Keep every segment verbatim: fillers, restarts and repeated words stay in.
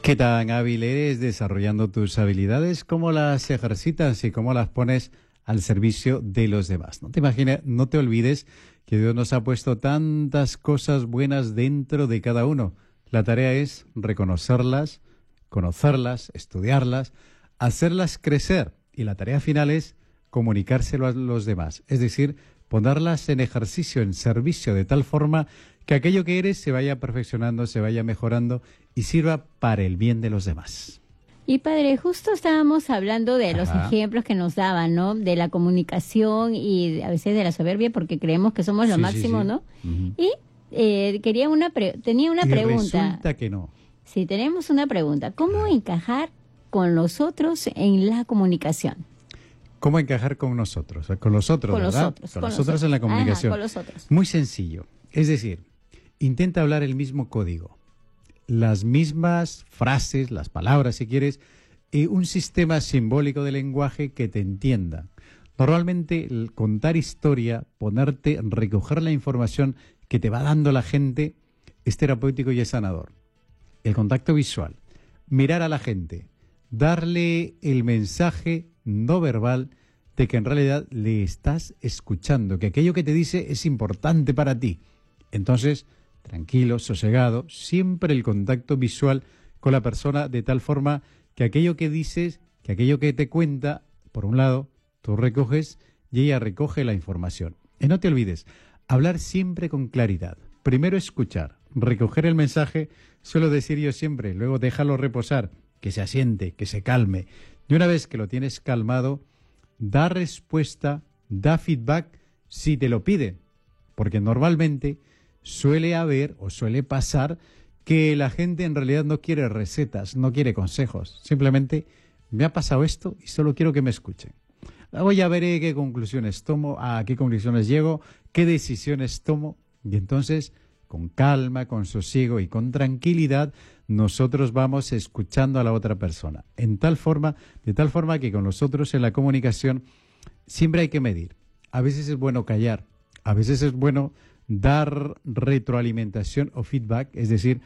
¿Qué tan hábil eres desarrollando tus habilidades? ¿Cómo las ejercitas y cómo las pones al servicio de los demás? No te imagines, no te olvides que Dios nos ha puesto tantas cosas buenas dentro de cada uno. La tarea es reconocerlas, conocerlas, estudiarlas, hacerlas crecer. Y la tarea final es comunicárselo a los demás. Es decir, ponerlas en ejercicio, en servicio, de tal forma que aquello que eres se vaya perfeccionando, se vaya mejorando y sirva para el bien de los demás. Y padre, justo estábamos hablando de los Ajá. ejemplos que nos daban, ¿no? De la comunicación y a veces de la soberbia porque creemos que somos lo Sí, sí, máximo, sí. ¿no? Uh-huh. Y eh, quería una pre- tenía una y pregunta. resulta que no. Sí, tenemos una pregunta. ¿Cómo encajar con los otros en la comunicación? ¿Cómo encajar con nosotros? Con los otros, Con los ¿verdad? otros, Con, con nosotros los en la otros. comunicación. Ajá, con los otros. Muy sencillo. Es decir, intenta hablar el mismo código. Las mismas frases, las palabras, si quieres, y un sistema simbólico de lenguaje que te entienda. Normalmente, el contar historia, ponerte, recoger la información que te va dando la gente, es terapéutico y es sanador. El contacto visual, mirar a la gente, darle el mensaje no verbal de que en realidad le estás escuchando, que aquello que te dice es importante para ti. Entonces, tranquilo, sosegado, siempre el contacto visual con la persona de tal forma que aquello que dices, que aquello que te cuenta, por un lado, tú recoges y ella recoge la información. Y no te olvides, hablar siempre con claridad. Primero escuchar, recoger el mensaje, suelo decir yo siempre, luego déjalo reposar, que se asiente, que se calme. Y una vez que lo tienes calmado, da respuesta, da feedback si te lo piden. Porque normalmente suele haber o suele pasar que la gente en realidad no quiere recetas, no quiere consejos. Simplemente me ha pasado esto y solo quiero que me escuchen. Luego ya veré qué conclusiones tomo, a qué conclusiones llego, qué decisiones tomo. Y entonces, con calma, con sosiego y con tranquilidad, nosotros vamos escuchando a la otra persona. En tal forma, de tal forma que con nosotros en la comunicación siempre hay que medir. A veces es bueno callar, a veces es bueno dar retroalimentación o feedback, es decir,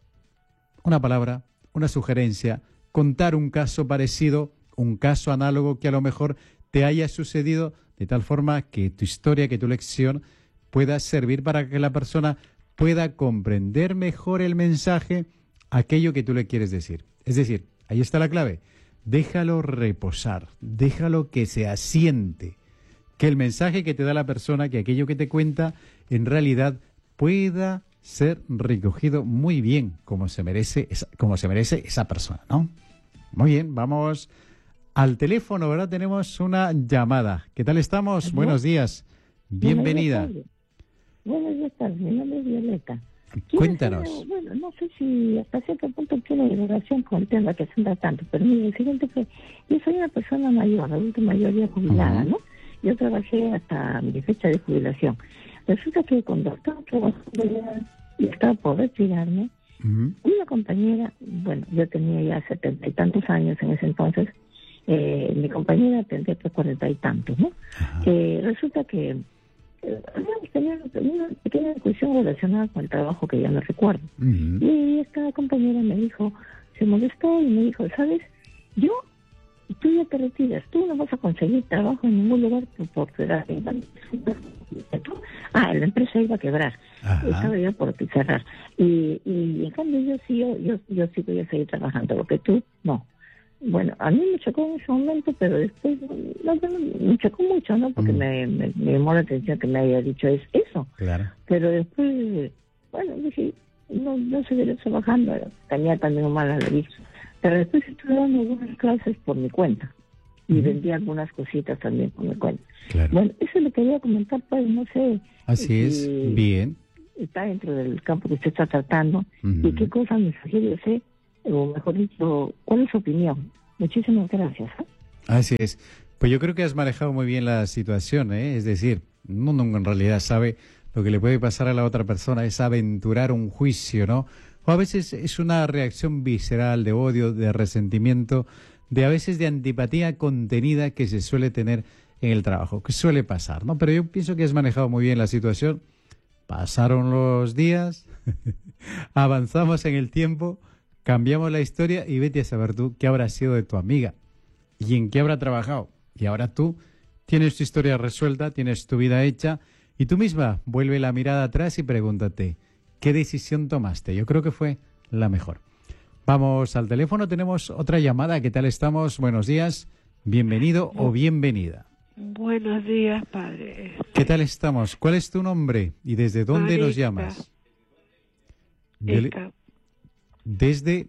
una palabra, una sugerencia, contar un caso parecido, un caso análogo que a lo mejor te haya sucedido, de tal forma que tu historia, que tu lección pueda servir para que la persona pueda comprender mejor el mensaje, aquello que tú le quieres decir. Es decir, ahí está la clave, déjalo reposar, déjalo que se asiente, que el mensaje que te da la persona, que aquello que te cuenta, en realidad pueda ser recogido muy bien, como se merece esa, como se merece esa persona, ¿no? Muy bien, vamos al teléfono, ¿verdad? Tenemos una llamada. ¿Qué tal estamos? ¿Aló? Buenos días. Bienvenida. Buenos días, tardes. Mi nombre es Violeta. Quiero Cuéntanos. saber, bueno, no sé si hasta cierto punto tiene relación con el tema que se da tanto, pero mire, fíjate que yo soy una persona mayor, adulta mayor ya jubilada, Ujú. ¿no? Yo trabajé hasta mi fecha de jubilación. Resulta que cuando estaba trabajando ya y estaba por retirarme, Ujú. una compañera, bueno, yo tenía ya setenta y tantos años en ese entonces, eh, mi compañera tendría que cuarenta y tantos, ¿no? Ajá. Eh, resulta que eh, habíamos tenido una pequeña discusión relacionada con el trabajo que ya no recuerdo. Ujú. Y esta compañera me dijo, se molestó y me dijo, ¿sabes? Yo, tú ya te retiras, tú no vas a conseguir trabajo en ningún lugar por, por tu edad. Ah, la empresa iba a quebrar, Ajá. estaba ya por cerrar. Y, y en cambio yo sí, yo, yo, yo sí voy a seguir trabajando, lo que tú no. Bueno, a mí me chocó en ese momento, pero después no, no, me chocó mucho, ¿no? Porque Mm. me, me, me llamó la atención que me haya dicho es, eso. Claro. Pero después, bueno, dije, no, no seguiré trabajando, tenía también mala la vista. Pero después estuve dando algunas clases por mi cuenta y Ujú. vendí algunas cositas también por mi cuenta. Claro. Bueno, eso le quería comentar, pues, no sé. Así si es. Bien. está dentro del campo que usted está tratando Ujú. y qué cosa me sugiere usted, o mejor dicho, ¿cuál es su opinión? Muchísimas gracias. ¿eh? Así es. Pues yo creo que has manejado muy bien la situación, ¿eh? Es decir, uno en realidad sabe lo que le puede pasar a la otra persona, es aventurar un juicio, ¿no? O a veces es una reacción visceral de odio, de resentimiento, de a veces de antipatía contenida que se suele tener en el trabajo, que suele pasar, ¿no? Pero yo pienso que has manejado muy bien la situación. Pasaron los días, avanzamos en el tiempo, cambiamos la historia y vete a saber tú qué habrá sido de tu amiga y en qué habrá trabajado. Y ahora tú tienes tu historia resuelta, tienes tu vida hecha y tú misma vuelve la mirada atrás y pregúntate, ¿qué decisión tomaste? Yo creo que fue la mejor. Vamos al teléfono, tenemos otra llamada. ¿Qué tal estamos? Buenos días, bienvenido o bienvenida. Buenos días, padre. ¿Qué tal estamos? ¿Cuál es tu nombre y desde dónde Marica. nos llamas? Viole- Ica. Desde...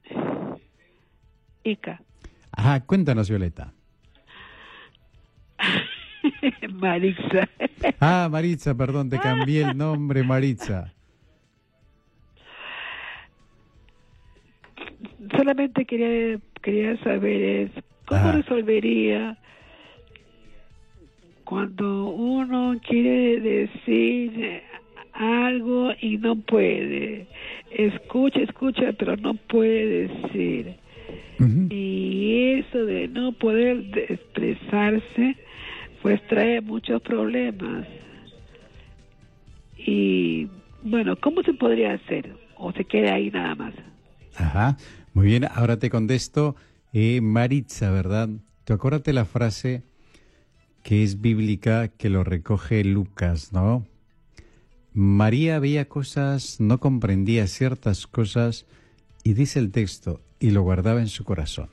Ica. Ajá, cuéntanos, Violeta. Maritza. Ah, Maritza, perdón, te cambié el nombre, Maritza. Solamente quería quería saber es cómo Ah. resolvería cuando uno quiere decir algo y no puede. Escucha, escucha, pero no puede decir. Ujú. Y eso de no poder de- expresarse, pues trae muchos problemas. Y bueno, ¿cómo se podría hacer? ¿O se queda ahí nada más? Ajá, muy bien, ahora te contesto. Eh, Maritza, ¿verdad? Tú acuérdate la frase que es bíblica, que lo recoge Lucas, ¿no? María veía cosas, no comprendía ciertas cosas, y dice el texto, y lo guardaba en su corazón.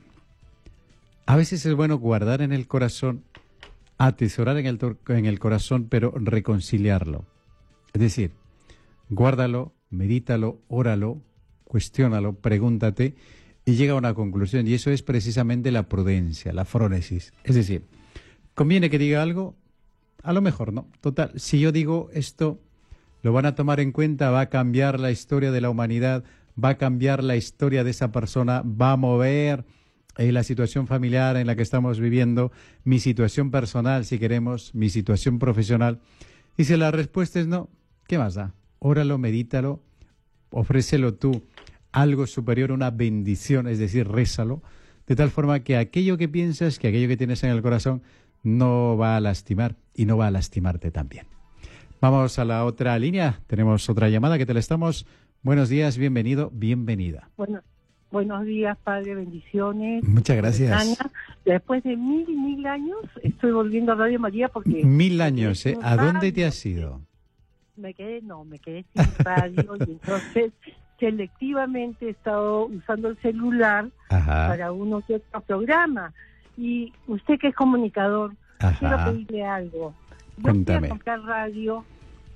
A veces es bueno guardar en el corazón, atesorar en el, tor- en el corazón, pero reconciliarlo. Es decir, guárdalo, medítalo, óralo, cuestiónalo, pregúntate y llega a una conclusión. Y eso es precisamente la prudencia, la frónesis. Es decir, ¿conviene que diga algo? A lo mejor no. Total, si yo digo esto, lo van a tomar en cuenta, va a cambiar la historia de la humanidad, va a cambiar la historia de esa persona, va a mover eh, la situación familiar en la que estamos viviendo, mi situación personal, si queremos, mi situación profesional. Y si la respuesta es no, ¿qué más da? Óralo, medítalo, ofrécelo tú algo superior, una bendición, es decir, rézalo, de tal forma que aquello que piensas, que aquello que tienes en el corazón, no va a lastimar y no va a lastimarte también. Vamos a la otra línea, tenemos otra llamada que te la estamos. Buenos días, bienvenido, bienvenida. Bueno, buenos días, padre, bendiciones. Muchas gracias. Ana, después de mil y mil años estoy volviendo a Radio María porque... Mil años, ¿eh? sin ¿A dónde radio. te has ido? Me quedé, no, me quedé sin radio y entonces selectivamente he estado usando el celular Ajá, para uno que otro programa. Y usted que es comunicador, quiero ajá. pedirle algo. Yo Cuéntame. fui a comprar radio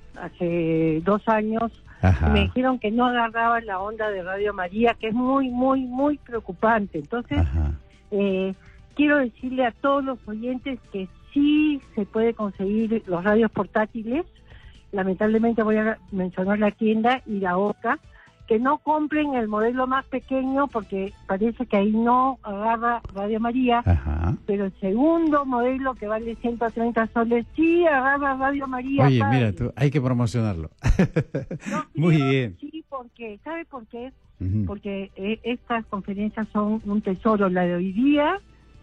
hace dos años. Ajá. Me dijeron que no agarraba la onda de Radio María, que es muy, muy, muy preocupante. Entonces, Ajá. eh, quiero decirle a todos los oyentes que sí se puede conseguir los radios portátiles. Lamentablemente voy a mencionar la tienda y la OCA, que no compren el modelo más pequeño porque parece que ahí no agarra Radio María, Ajá. pero el segundo modelo que vale ciento treinta soles sí agarra Radio María. Oye, padre. mira, tú, hay que promocionarlo. No, Muy creo bien. que Sí, porque, ¿sabe por qué? Ujú. Porque eh, estas conferencias son un tesoro. La de hoy día,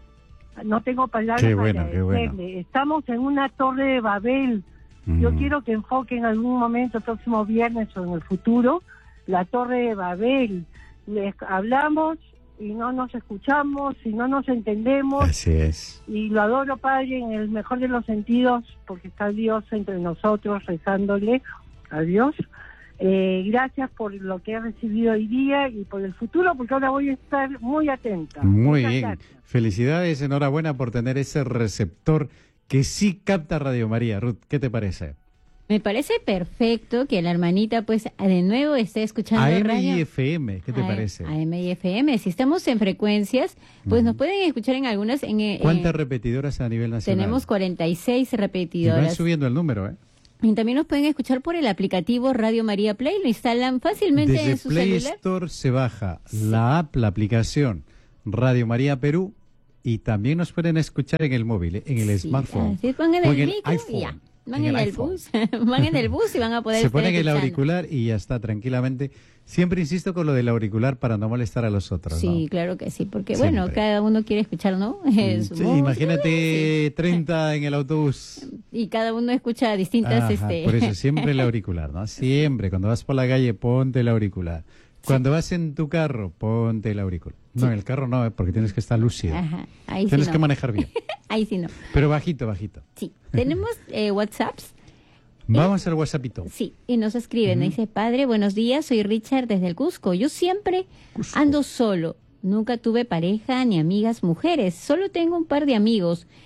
no tengo palabras Qué para bueno, qué bueno. agradecerle. Estamos en una torre de Babel. Yo Ujú. quiero que enfoque en algún momento, próximo viernes o en el futuro, la torre de Babel. Les hablamos y no nos escuchamos y no nos entendemos. Así es. Y lo adoro, Padre, en el mejor de los sentidos, porque está Dios entre nosotros rezándole a Dios. Eh, gracias por lo que he recibido hoy día y por el futuro, porque ahora voy a estar muy atenta. Muy Muchas bien. gracias. Felicidades, enhorabuena por tener ese receptor que sí capta Radio María. Ruth, ¿qué te parece? Me parece perfecto que la hermanita pues de nuevo esté escuchando A M radio. y F M, ¿qué te A- parece? A M y F M. Si estamos en frecuencias, pues nos pueden escuchar en algunas. En, en- ¿Cuántas repetidoras a nivel nacional? tenemos cuarenta y seis Y van repetidoras. subiendo el número, ¿eh? Y también nos pueden escuchar por el aplicativo Radio María Play. Lo instalan fácilmente Desde en su Play celular. Store se baja la app, la aplicación Radio María Perú y también nos pueden escuchar en el móvil, ¿eh? en el Sí, smartphone. así pongan o el en el micro iPhone, y ya. Van en en, el el, iPhone. bus. Van en el bus y van a poder Se estar ponen el escuchando. auricular y ya está, tranquilamente. Siempre insisto con lo del auricular para no molestar a los otros, Sí, ¿no? claro que sí, porque bueno, Siempre. cada uno quiere escuchar, ¿no? Eh, su Sí, música, imagínate treinta en el autobús. y cada uno escucha distintas, Ajá, este... por eso siempre el auricular, ¿no? Siempre, cuando vas por la calle, ponte el auricular. Cuando vas en tu carro, ponte el auricular. No, Sí. en el carro no, eh, porque tienes que estar lúcido. Ajá, ahí sí Tienes no. que manejar bien. Ahí sí no. Pero bajito, bajito. Sí. Tenemos eh, WhatsApps. Vamos al WhatsAppito. Sí, y nos escriben, nos dice, padre, buenos días, soy Richard desde el Cusco. Yo siempre Cusco. ando solo, nunca tuve pareja ni amigas mujeres, solo tengo un par de amigos,